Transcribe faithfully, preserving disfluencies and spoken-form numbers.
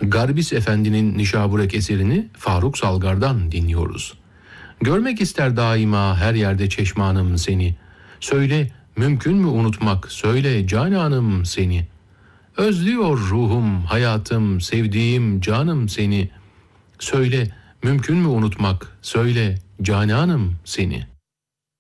Garbis Efendi'nin Nişaburek eserini Faruk Salgar'dan dinliyoruz. Görmek ister daima her yerde çeşmanım seni. Söyle mümkün mü unutmak, söyle cananım seni. Özlüyor ruhum, hayatım, sevdiğim canım seni. Söyle mümkün mü unutmak, söyle cananım seni.